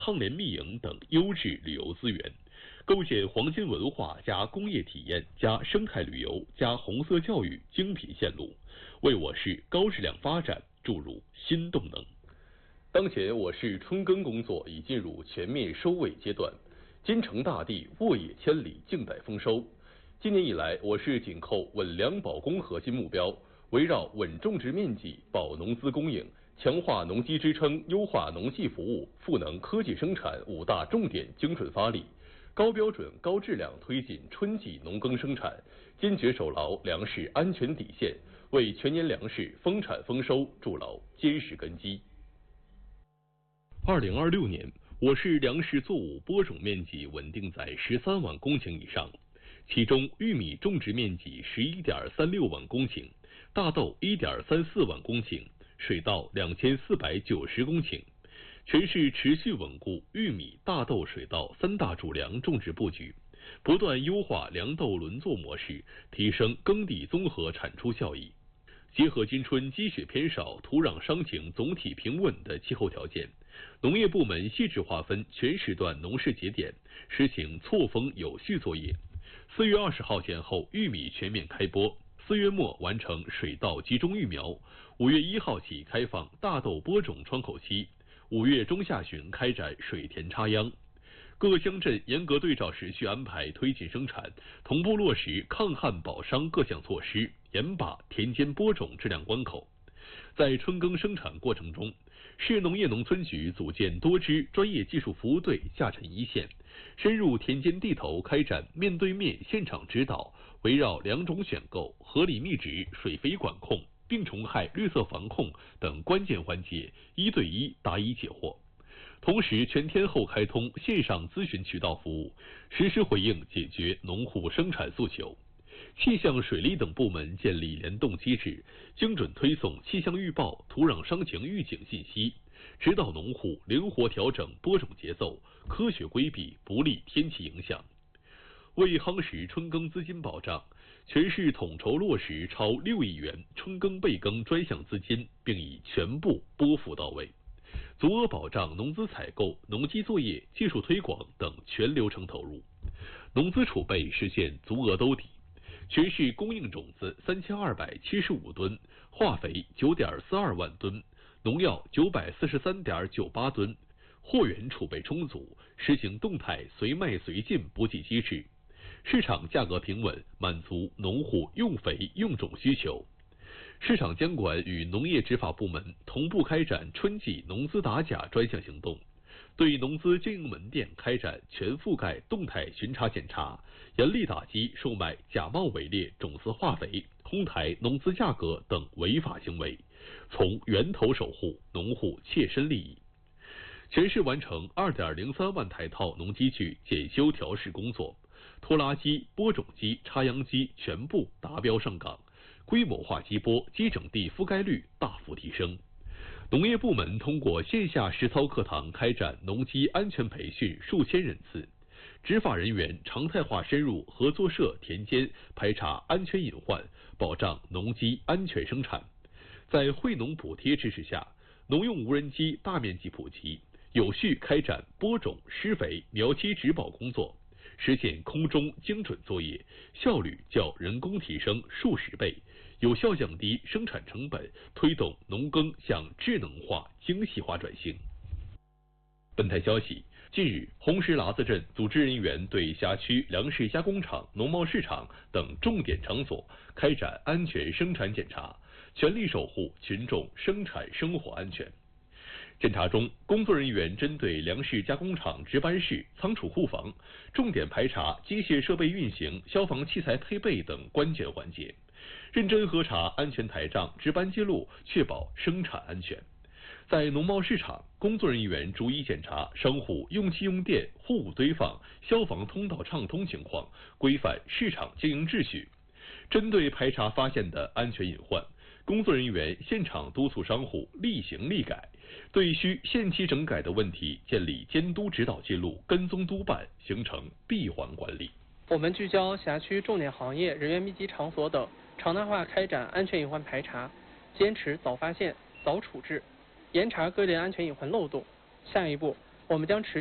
康联密营等优质旅游资源，构建黄金文化加工业体验加生态旅游加红色教育精品线路，为我市高质量发展注入新动能。当前我市春耕工作已进入全面收尾阶段，金城大地沃野千里，静待丰收。今年以来，我市紧扣稳粮保供核心目标，围绕稳种植面积、保农资供应、强化农机支撑、优化农技服务、赋能科技生产5大重点精准发力，高标准、高质量推进春季农耕生产，坚决守牢粮食安全底线，为全年粮食丰产丰收筑牢坚实根基。2026年，我市粮食作物播种面积稳定在13万公顷以上，其中玉米种植面积11.36万公顷，大豆1.34万公顷，水稻2490公顷。全市持续稳固玉米、大豆、水稻3大主粮种植布局，不断优化粮豆轮作模式，提升耕地综合产出效益。结合今春积雪偏少、土壤伤情总体平稳的气候条件，农业部门细致划分全时段农事节点，实行错峰有序作业。4月20号前后，玉米全面开播；4月末完成水稻集中育苗；5月1号起开放大豆播种窗口期；5月中下旬开展水田插秧。各乡镇严格对照时序安排推进生产，同步落实抗旱保墒各项措施，严把田间播种质量关口。在春耕生产过程中，市农业农村局组建多支专业技术服务队下沉一线，深入田间地头开展面对面现场指导，围绕粮种选购、合理密植、水肥管控、病虫害绿色防控等关键环节1对1答疑解惑。同时，全天候开通线上咨询渠道服务，实时回应解决农户生产诉求。气象、水利等部门建立联动机制，精准推送气象预报、土壤伤情预警信息，指导农户灵活调整播种节奏，科学规避不利天气影响。为夯实春耕资金保障，全市统筹落实超6亿元春耕备耕专项资金，并已全部拨付到位，足额保障农资采购、农机作业、技术推广等全流程投入，农资储备实现足额兜底。全市供应种子3275吨，化肥9.42万吨，农药943.98吨，货源储备充足，实行动态随卖随进补给机制，市场价格平稳，满足农户用肥用种需求。市场监管与农业执法部门同步开展春季农资打假专项行动，对农资经营门店开展全覆盖动态巡查检查，严厉打击售卖假冒伪劣种子化肥、哄抬农资价格等违法行为，从源头守护农户切身利益。全市完成2.03万台套农机具检修调试工作，拖拉机、播种机、插秧机全部达标上岗，规模化机播机整地覆盖率大幅提升。农业部门通过线下实操课堂开展农机安全培训数千人次，执法人员常态化深入合作社田间排查安全隐患，保障农机安全生产。在惠农补贴支持下，农用无人机大面积普及，有序开展播种、施肥、苗期植保工作，实现空中精准作业，效率较人工提升数十倍，有效降低生产成本，推动农耕向智能化、精细化转型。本台消息，近日，红石喇子镇组织人员对辖区粮食加工厂、农贸市场等重点场所开展安全生产检查，全力守护群众生产生活安全。检查中，工作人员针对粮食加工厂值班室、仓储库房，重点排查机械设备运行、消防器材配备等关键环节，认真核查安全台账、值班记录，确保生产安全。在农贸市场，工作人员逐一检查商户用气用电、货物堆放、消防通道畅通情况，规范市场经营秩序。针对排查发现的安全隐患，工作人员现场督促商户立行立改，对需限期整改的问题建立监督指导记录，跟踪督办，形成闭环管理。 我们聚焦辖区重点行业、人员密集场所等，常态化开展安全隐患排查，坚持早发现、早处置，严查各类安全隐患漏洞。下一步， 我们将持